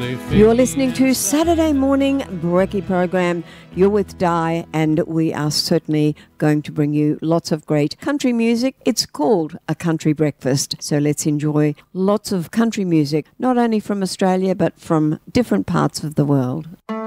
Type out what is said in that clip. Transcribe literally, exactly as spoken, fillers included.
You're listening to Saturday Morning Brekkie program. You're with Di, and we are certainly going to bring you lots of great country music. It's called A Country Breakfast, so let's enjoy lots of country music, not only from Australia, but from different parts of the world.